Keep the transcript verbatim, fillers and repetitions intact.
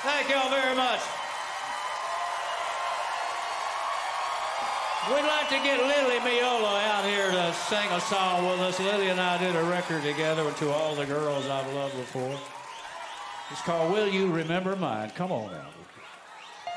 Thank y'all very much. We'd like to get Lily Miola out here to sing a song with us. Lily and I did a record together to all the girls I've loved before. It's called Will You Remember Mine. Come on now.